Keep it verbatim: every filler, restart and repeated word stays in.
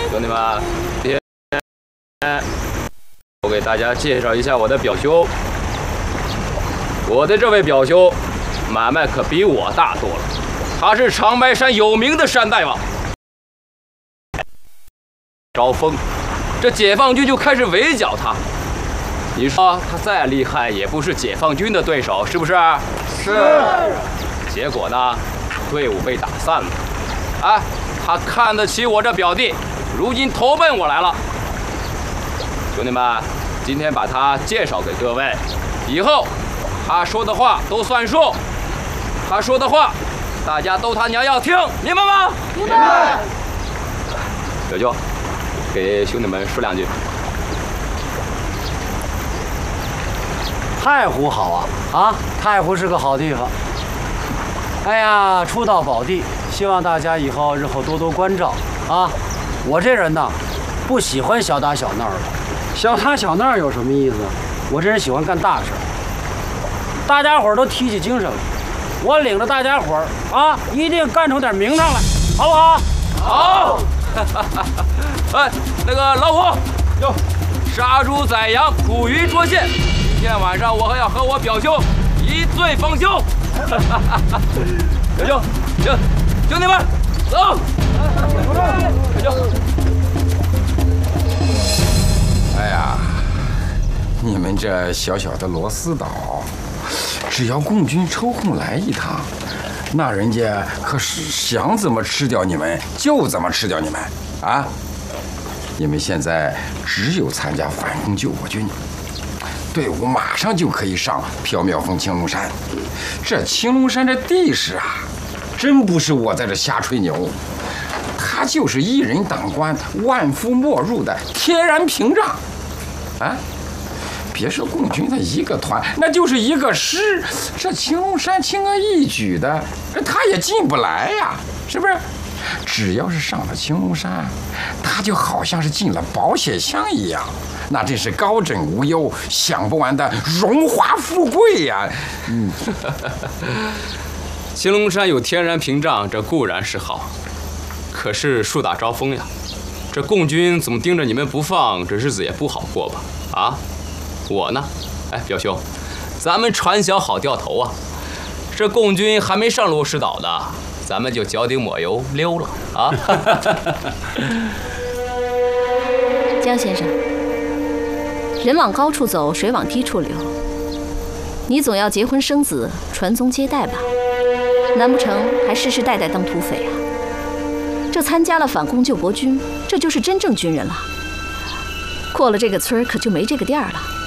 兄弟们，今天我给大家介绍一下我的表兄。我的这位表兄，买卖可比我大多了，他是长白山有名的山大王。招风，这解放军就开始围剿他。你说他再厉害，也不是解放军的对手，是不是？是。结果呢，队伍被打散了。哎，他看得起我这表弟，如今投奔我来了。兄弟们，今天把他介绍给各位，以后他说的话都算数。他说的话，大家都他娘要听，明白吗？明白。小舅，给兄弟们说两句。 太湖好啊啊！太湖是个好地方。哎呀，初到宝地，希望大家以后日后多多关照啊！我这人呢，不喜欢小打小闹的，小打小闹有什么意思？我这人喜欢干大事。大家伙都提起精神来，我领着大家伙啊，一定干出点名堂来，好不好？ 好。哎，那个老虎，哟，杀猪宰羊，捕鱼捉蟹。今天晚上我还要和我表兄一醉方休。小兄，行，兄弟们，走。小兄。 哎呀，你们这小小的螺丝岛，只要共军抽空来一趟，那人家可是想怎么吃掉你们就怎么吃掉你们啊！你们现在只有参加反攻救国军，队伍马上就可以上缥缈峰青龙山。这青龙山这地势啊，真不是我在这瞎吹牛，它就是一人挡关，万夫莫入的天然屏障啊！别说共军的一个团，那就是一个师，这青龙山轻而易举的，他也进不来呀，是不是？只要是上了青龙山，他就好像是进了保险箱一样，那真是高枕无忧，享不完的荣华富贵呀！嗯， 青龙山有天然屏障，这固然是好，可是树大招风呀，这共军总盯着你们不放，这日子也不好过吧？啊？我呢，哎，表兄，咱们船小好掉头啊！这共军还没上落石岛呢，咱们就脚底抹油溜了啊！ 江先生，人往高处走，水往低处流，你总要结婚生子，传宗接代吧？难不成还世世代代当土匪啊？这参加了反攻救国军，这就是真正军人了。过了这个村可就没这个店了。